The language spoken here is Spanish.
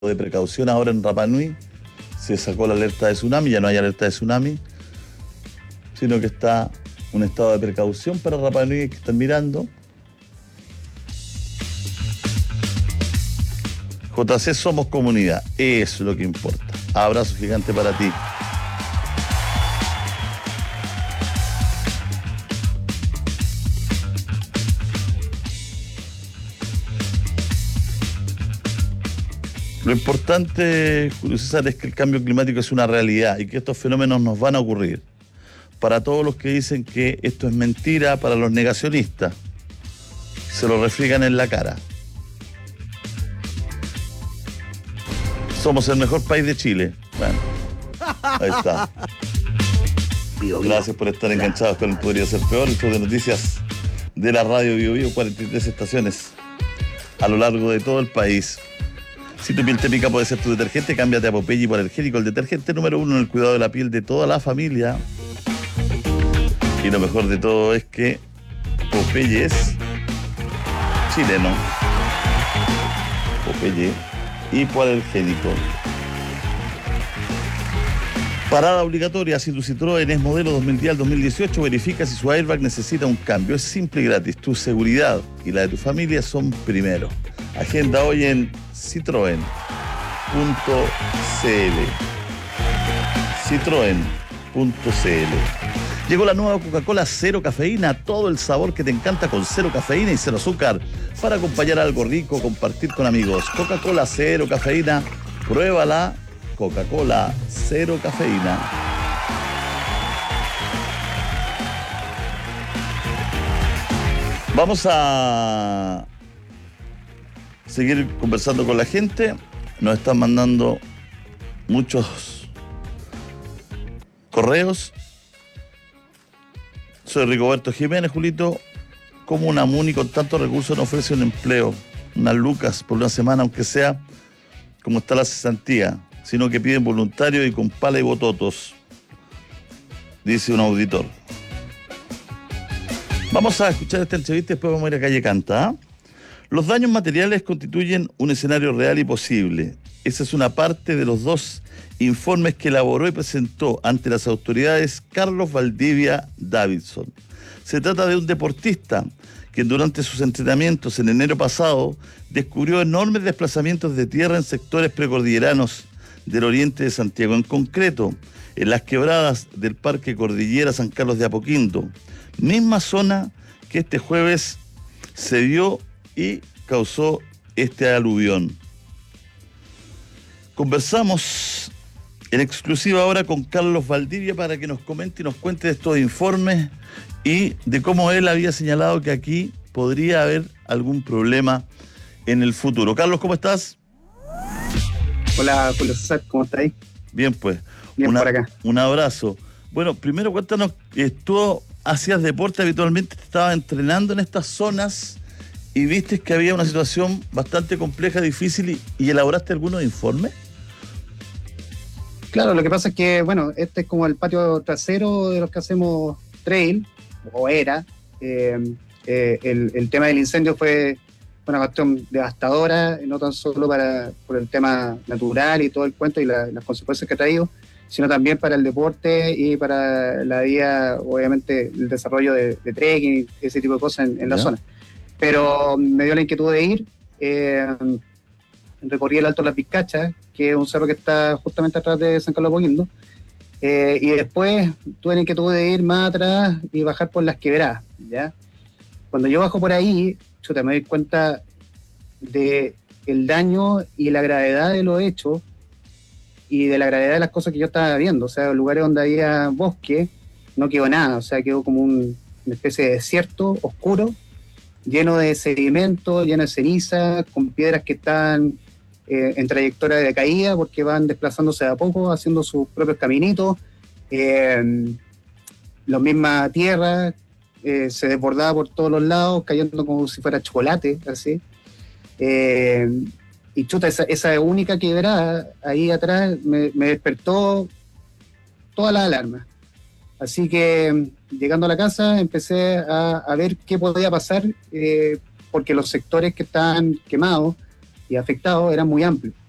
de precaución ahora en Rapa Nui. Se sacó la alerta de tsunami, ya no hay alerta de tsunami, sino que está un estado de precaución para Rapa Nui que están mirando. JC, somos comunidad, eso es lo que importa. Abrazo gigante para ti. Lo importante, Julio César, es que el cambio climático es una realidad y que estos fenómenos nos van a ocurrir. Para todos los que dicen que esto es mentira, para los negacionistas, se lo refriegan en la cara. Somos el mejor país de Chile. Bueno, ahí está. Gracias por estar enganchados con el Podría Ser Peor, el show de noticias de la radio Bio Bio, 43 estaciones a lo largo de todo el país. Si tu piel te pica puede ser tu detergente, cámbiate a Popeye hipoalergénico, el detergente número 1 en el cuidado de la piel de toda la familia. Y lo mejor de todo es que Popeye es chileno. Popeye hipoalergénico. Parada obligatoria. Si tu Citroën es modelo 2010 al 2018, verifica si su airbag necesita un cambio. Es simple y gratis. Tu seguridad y la de tu familia son primero. Agenda hoy en Citroën.cl. Citroën.cl. Llegó la nueva Coca-Cola Cero Cafeína, todo el sabor que te encanta con cero cafeína y cero azúcar, para acompañar algo rico, compartir con amigos. Coca-Cola Cero Cafeína, pruébala. Coca-Cola Cero Cafeína. Vamos a seguir conversando con la gente. Nos están mandando muchos correos. Soy Rigoberto Jiménez, Julito. ¿Cómo una MUNI con tantos recursos no ofrece un empleo? Unas lucas por una semana, aunque sea como está la cesantía, sino que piden voluntarios y con pala y bototos, dice un auditor. Vamos a escuchar esta entrevista y después vamos a ir a Calle Canta, ¿eh? Los daños materiales constituyen un escenario real y posible. Esa es una parte de los dos informes que elaboró y presentó ante las autoridades Carlos Valdivia Davidson. Se trata de un deportista que durante sus entrenamientos en enero pasado descubrió enormes desplazamientos de tierra en sectores precordilleranos del oriente de Santiago, en concreto en las quebradas del Parque Cordillera San Carlos de Apoquindo, misma zona que este jueves se dio y causó este aluvión. Conversamos en exclusiva ahora con Carlos Valdivia para que nos comente y nos cuente de estos informes y de cómo él había señalado que aquí podría haber algún problema en el futuro. Carlos, ¿cómo estás? Hola, Julio César, ¿cómo estáis? Bien, pues. Bien, por acá. Un abrazo. Bueno, primero cuéntanos, tú hacías deporte habitualmente, te estabas entrenando en estas zonas y viste que había una situación bastante compleja, difícil y elaboraste algunos informes. Claro, lo que pasa es que, bueno, este es como el patio trasero de los que hacemos trail, o era. El tema del incendio fue una cuestión devastadora, no tan solo por el tema natural y todo el cuento y las consecuencias que ha traído, sino también para el deporte y para la vida, obviamente, el desarrollo de trekking, ese tipo de cosas en la zona. Pero me dio la inquietud de ir. Recorrí el Alto de las Vizcachas, que es un cerro que está justamente atrás de San Carlos de Apoquindo, y después tuve la inquietud de ir más atrás y bajar por las quebradas, ¿ya? Cuando yo bajo por ahí, me doy cuenta de el daño y la gravedad de los hechos y de la gravedad de las cosas que yo estaba viendo. O sea, lugares donde había bosque, no quedó nada, o sea, quedó como una especie de desierto oscuro, lleno de sedimento, lleno de ceniza, con piedras que están en trayectoria de caída porque van desplazándose de a poco, haciendo sus propios caminitos. La misma tierra se desbordaba por todos los lados, cayendo como si fuera chocolate, así. Y esa única quebrada ahí atrás me despertó todas las alarmas. Así que llegando a la casa empecé a ver qué podía pasar, porque los sectores que estaban quemados y afectados eran muy amplios.